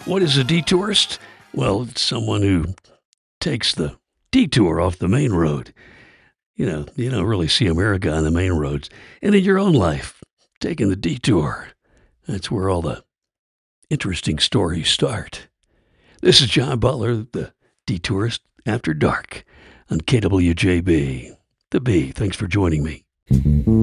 What is a detourist? Well, it's someone who takes the detour off the main road. You don't really see America on the main roads. And in your own life, taking the detour, that's where all the interesting stories start. This is John Butler, the Detourist After Dark on KWJB. The B. Thanks for joining me.